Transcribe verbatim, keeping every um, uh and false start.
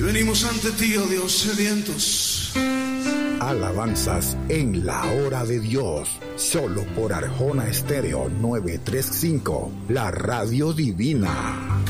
Y venimos ante ti, oh Dios, sedientos. Alabanzas en la hora de Dios, solo por Arjona Estéreo novecientos treinta y cinco, la radio divina.